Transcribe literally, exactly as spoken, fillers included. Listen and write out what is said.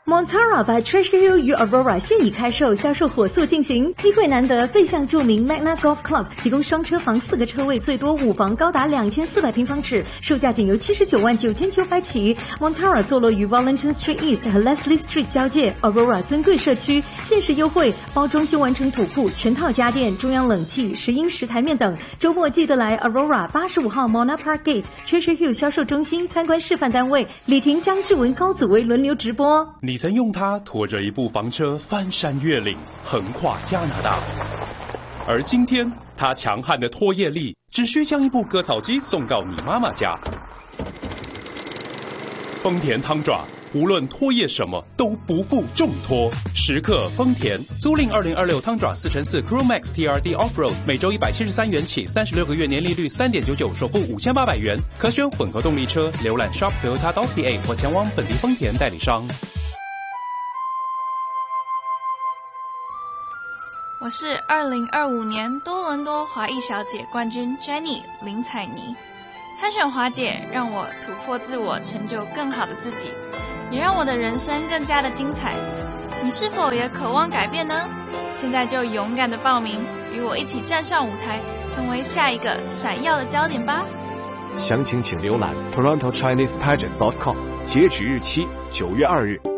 Montara by Treasure Hill 与 Aurora 现已开售，销售火速进行，机会难得，背向著名 Magna Golf Club 提供双车房四个车位，最多五房高达两千四百平方尺，售价仅由七十九万九千九百起。Montara 坐落于 Wellington Street East 和 Leslie Street 交界 ，Aurora 尊贵社区，限时优惠，包装修完成土库、全套家电、中央冷气、石英石台面等。周末记得来 Aurora 八十五号 Mona Park Gate Treasure Hill 销售中心参观示范单位，李婷、张志文、高祖维轮流直播。 你曾用它拖着一部房车翻山越岭，横跨加拿大，而今天它强悍的拖曳力只需将一部割草机送到你妈妈家。丰田汤爪无论拖曳什么都不负重拖，时刻丰田。租赁二零二六汤爪四乘四 Crew Max T R D Offroad， 每周一百七十三元起，三十六个月年利率三点九九，首付五千八百元，可选混合动力车。浏览 shop toyota dot c a 或前往本地丰田代理商。 我是二零二五年多伦多华裔小姐冠军 Jenny 林采妮。参选华姐让我突破自我，成就更好的自己，也让我的人生更加的精彩。你是否也渴望改变呢？现在就勇敢的报名，与我一起站上舞台，成为下一个闪耀的焦点吧。 详情请浏览 toronto chinese pageant dot com， 截止日期九月二日。